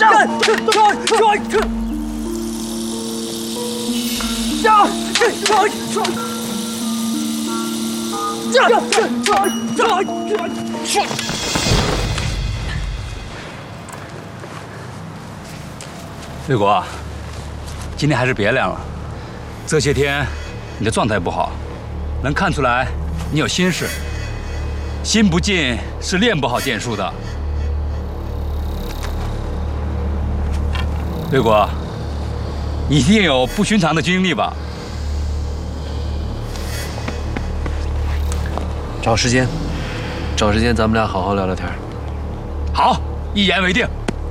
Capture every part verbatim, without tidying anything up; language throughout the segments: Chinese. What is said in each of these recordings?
站！站！站！站！站！ 瑞国，今天还是别练了。这些天你的状态不好，能看出来你有心事。心不静是练不好剑术的。瑞国，你一定有不寻常的经历吧？ 找时间，找时间，咱们俩好好聊聊天。 好，一言为定。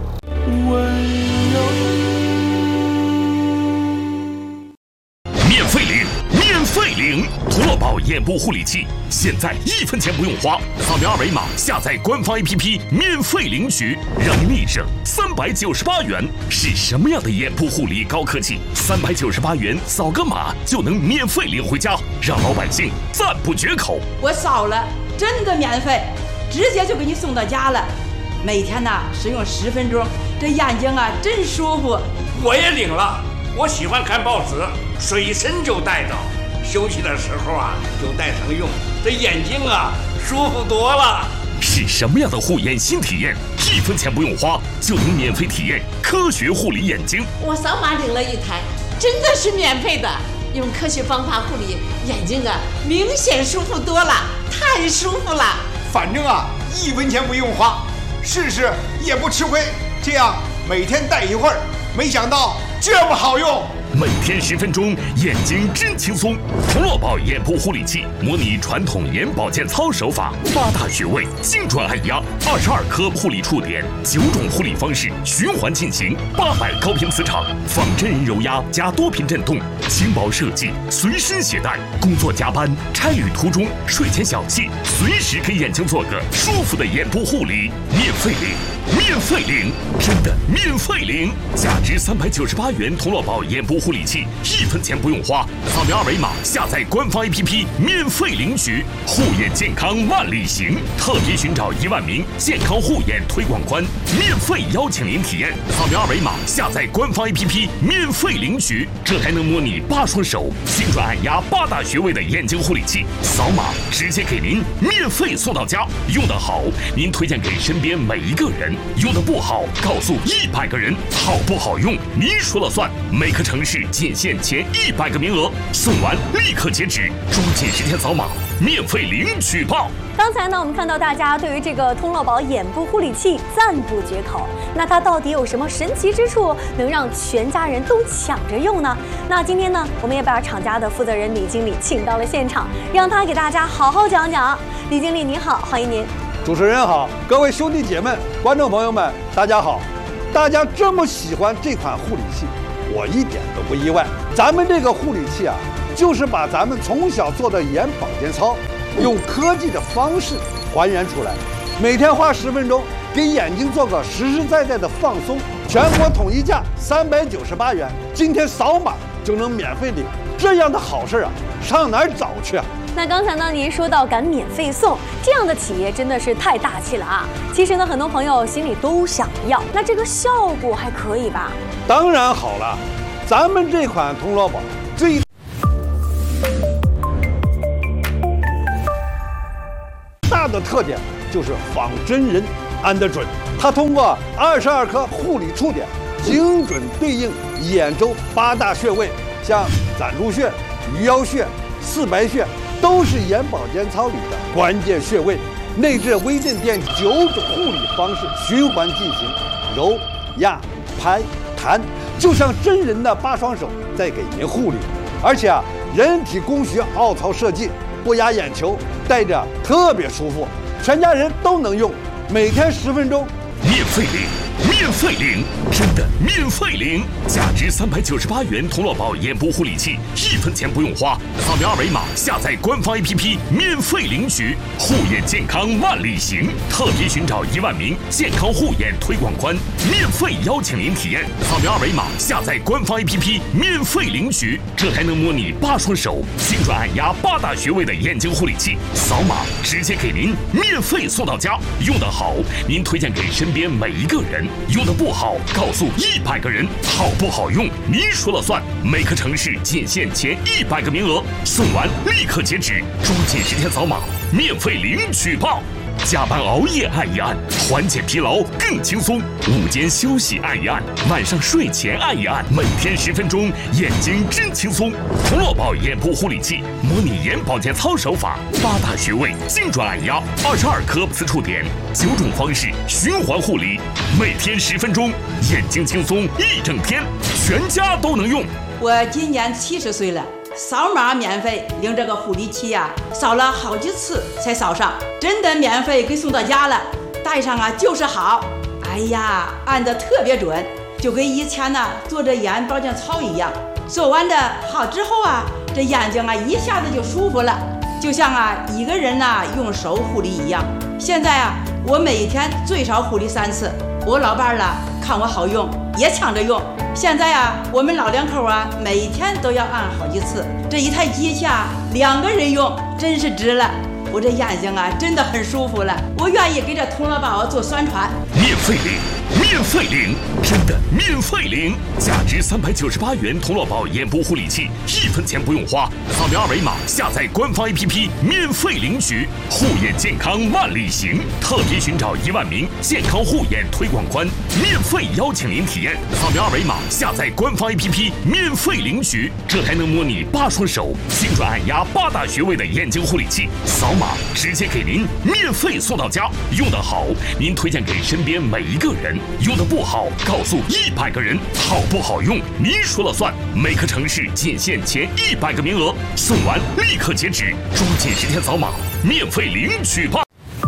免费领，免费领！陀螺宝眼部护理器，现在一分钱不用花，扫描二维码下载官方 A P P 免费领取，让您立省三百九十八元。是什么样的眼部护理高科技？三百九十八元扫个码就能免费领回家，让老百姓赞不绝口。 我扫了，真的免费，直接就给你送到家了。每天呢使用十分钟，这眼睛啊真舒服。 我也领了，我喜欢看报纸，随身就带着，休息的时候啊就带上用，这眼睛啊舒服多了。 是什么样的护眼新体验？一分钱不用花就能免费体验科学护理眼睛。 我扫码领了一台，真的是免费的，用科学方法护理眼睛啊，明显舒服多了，太舒服了。 反正啊一分钱不用花，试试也不吃亏。这样每天戴一会儿，没想到这么好用。 每天十分钟，眼睛真轻松。陀螺宝眼部护理器模拟传统眼保健操手法，八大穴位精准按压，二十二颗护理触点，九种护理方式循环进行，八百高频磁场，仿真人揉压加多频震动，轻薄设计，随身携带。工作加班、差旅途中、睡前小憩，随时给眼睛做个舒服的眼部护理，免费领，免费领，真的免费领！价值三百九十八元陀螺宝眼部护理器，一分钱不用花，扫描二维码下载官方 A P P 免费领取。护眼健康万里行，特别寻找一万名健康护眼推广官，免费邀请您体验。扫描二维码下载官方 A P P 免费领取，这还能模拟八双手精准按压八大穴位的眼睛护理器，扫码直接给您免费送到家。用得好，您推荐给身边每一个人；用得不好，告诉一百个人。好不好用，您说了算。每个城市仅限前一百个名额，送完立刻截止，抓紧时间扫码，免费领取吧。 刚才呢，我们看到大家对于这个通络宝眼部护理器赞不绝口。那它到底有什么神奇之处，能让全家人都抢着用呢？那今天呢，我们也把厂家的负责人李经理请到了现场，让他给大家好好讲讲。李经理您好，欢迎您。 主持人好，各位兄弟姐妹、观众朋友们，大家好。大家这么喜欢这款护理器，我一点都不意外。咱们这个护理器啊，就是把咱们从小做的眼保健操，用科技的方式还原出来。每天花十分钟，给眼睛做个实实在在的放松。全国统一价三百九十八元，今天扫码就能免费领。这样的好事啊，上哪儿找去啊？ 那刚才呢，您说到敢免费送，这样的企业真的是太大气了啊！其实呢，很多朋友心里都想要，那这个效果还可以吧？ 当然好了，咱们这款通络宝最大的特点就是仿真人安得准，它通过二十二颗护理触点，精准对应眼周八大穴位，像攒竹穴、鱼腰穴、四白穴。都是眼保健操里的关键穴位，内置微震电九种护理方式循环进行，揉、压、拍、弹，就像真人的八双手在给您护理。而且啊，人体工学凹槽设计，不压眼球，戴着特别舒服，全家人都能用。每天十分钟， 免费领，免费领，真的免费领！价值三百九十八元童乐宝眼部护理器，一分钱不用花，扫描二维码下载官方 A P P 免费领取。护眼健康万里行，特别寻找一万名健康护眼推广官，免费邀请您体验。扫描二维码下载官方 A P P 免费领取，这还能模拟八双手精准按压八大穴位的眼睛护理器，扫码直接给您免费送到家。用得好，您推荐给身边每一个人。 人，用的不好告诉一百个人，好不好用您说了算。每个城市仅限前一百个名额，送完立刻截止，抓紧时间扫码，免费领取吧。加班熬夜按一按，缓解疲劳更轻松；午间休息按一按，晚上睡前按一按，每天十分钟，眼睛真轻松。童乐宝眼部护理器，模拟眼保健操手法，八大穴位精准按压，二十二颗磁触点，九种方式循环护理，每天十分钟，眼睛轻松一整天，全家都能用。 我今年七十岁了。扫码免费领这个护理器呀、啊，扫了好几次才扫上，真的免费给送到家了。戴上啊就是好，哎呀，按得特别准，就跟以前呢做这眼保健操一样。做完的好之后啊，这眼睛啊一下子就舒服了，就像啊一个人呐用手护理一样。现在啊，我每天最少护理三次。我老伴儿了看我好用，也抢着用。现在啊，我们老两口啊，每天都要按好几次。这一台机器啊，两个人用真是值了。我这眼睛啊，真的很舒服了。我愿意给这童乐宝做宣传。 免费领，免费领，真的免费领！价值三百九十八元童乐宝眼部护理器，一分钱不用花。扫描二维码，下载官方 A P P， 免费领取。护眼健康万里行，特别寻找一万名健康护眼推广官，免费邀请您体验。扫描二维码，下载官方 A P P， 免费领取。这台能模拟八双手，精准按压八大穴位的眼睛护理器，扫码直接给您免费送到家。用得好，您推荐给身边每一个人；用得不好，告诉一百个人。好不好用，您说了算。每个城市仅限前一百个名额，送完立刻截止，抓紧时间扫码，免费领取吧。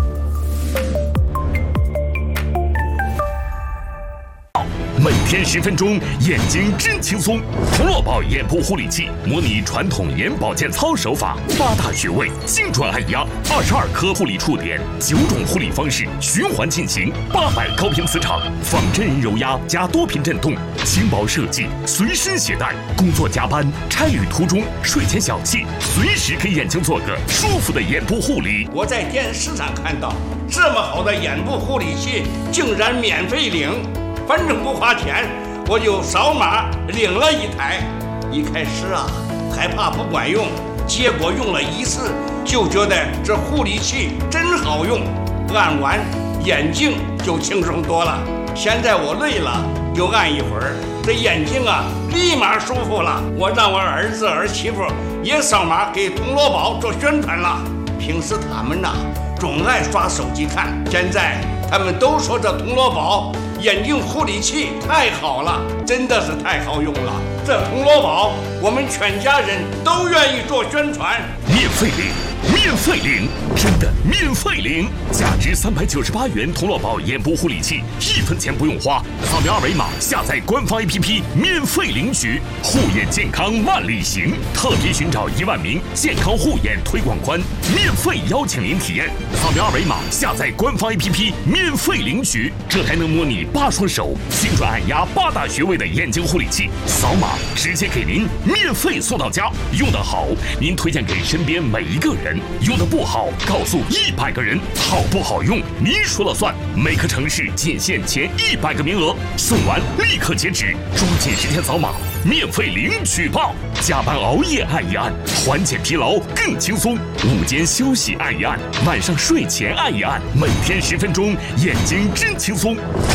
每天十分钟，眼睛真轻松。童乐宝眼部护理器模拟传统眼保健操手法，八大穴位精准按压，二十二颗护理触点，九种护理方式循环进行，八百高频磁场，仿真人揉压加多频震动，轻薄设计，随身携带。工作加班、差旅途中、睡前小憩，随时给眼睛做个舒服的眼部护理。 我在电视上看到这么好的眼部护理器，竟然免费领。反正不花钱，我就扫码领了一台。一开始啊，害怕不管用，结果用了一次，就觉得这护理器真好用，按完眼睛就轻松多了。现在我累了，就按一会儿，这眼睛啊立马舒服了。我让我儿子儿媳妇也扫码给童乐宝做宣传了。平时他们呐、啊、总爱刷手机看，现在他们都说这童乐宝眼睛护理器太好了，真的是太好用了。这童乐宝，我们全家人都愿意做宣传。 免费领，免费领，真的免费领！价值三百九十八元童乐宝眼部护理器，一分钱不用花。扫描二维码，下载官方 A P P， 免费领取。护眼健康万里行，特别寻找一万名健康护眼推广官，免费邀请您体验。扫描二维码，下载官方 A P P， 免费领取。这台能模拟八双手，精准按压八大穴位的眼睛护理器，扫码直接给您免费送到家。用得好，您推荐给身边每一个人；用得不好，告诉一百个人。好不好用，您说了算。每个城市仅限前一百个名额，送完立刻截止，抓紧时间扫码，免费领取吧。加班熬夜按一按，缓解疲劳更轻松；午间休息按一按，晚上睡前按一按，每天十分钟，眼睛真轻松。